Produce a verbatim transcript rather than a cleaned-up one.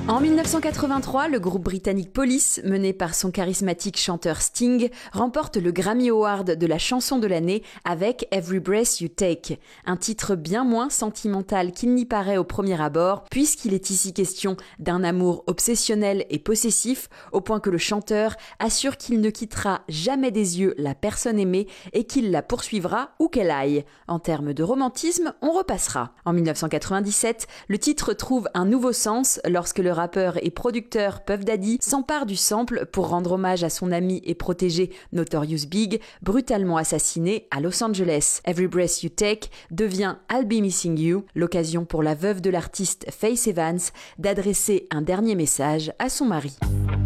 En mille neuf cent quatre-vingt-trois, le groupe britannique Police, mené par son charismatique chanteur Sting, remporte le Grammy Award de la chanson de l'année avec Every Breath You Take, un titre bien moins sentimental qu'il n'y paraît au premier abord, puisqu'il est ici question d'un amour obsessionnel et possessif, au point que le chanteur assure qu'il ne quittera jamais des yeux la personne aimée et qu'il la poursuivra où qu'elle aille. En termes de romantisme, on repassera. En mille neuf cent quatre-vingt-dix-sept, le titre trouve un nouveau sens lorsque le rappeur et producteur Puff Daddy s'empare du sample pour rendre hommage à son ami et protégé Notorious Big, brutalement assassiné à Los Angeles. Every Breath You Take devient I'll Be Missing You, l'occasion pour la veuve de l'artiste Faith Evans d'adresser un dernier message à son mari.